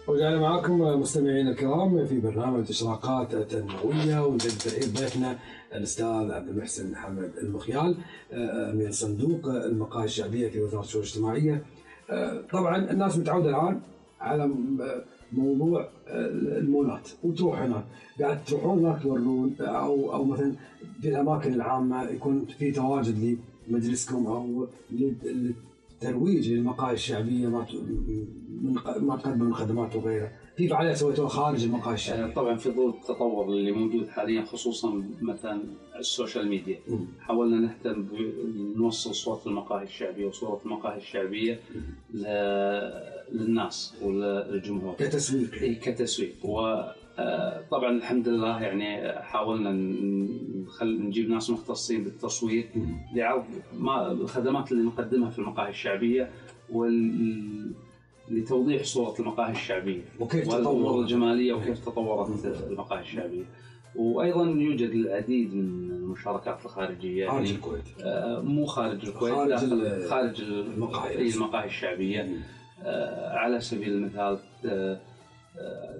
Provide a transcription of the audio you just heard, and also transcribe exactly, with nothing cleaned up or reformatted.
رجعنا معكم مستمعينا الكرام في برنامج إشراقات تنموية، ونجد تحية ضيفنا الأستاذ عبد المحسن محمد المخيال من صندوق المقاهي الشعبية في وزارة الشؤون الاجتماعية. طبعا الناس متعودة الآن على موضوع المولات، وتروح هناك قاعد تروحون هناك تورون، أو أو مثلا في الأماكن العامة يكون في تواجد لمجلسكم أو للترويج للمقاهي الشعبية ما ما تقدم من خدمات وغيرها. في فعاليات سويتوها خارج المقاهي الشعبية؟ طبعا في ظل التطور اللي موجود حاليا، خصوصا مثلا السوشيال ميديا، م. حاولنا نهتم بنوصل صوت المقاهي الشعبية وصورة المقاهي الشعبية للناس وللجمهور كتسويق. كتسويق وطبعا الحمد لله يعني حاولنا نخل نجيب ناس مختصين بالتسويق لعرض ما الخدمات اللي نقدمها في المقاهي الشعبية وال لتوضيح صورة المقاهي الشعبية وكيف والأمور الجمالية وكيف تطورت المقاهي الشعبية. وأيضا يوجد العديد من المشاركات الخارجية، خارج يعني الكويت، آه مو خارج الكويت، خارج, خارج المقاهي, المقاهي الشعبية. آه على سبيل المثال آه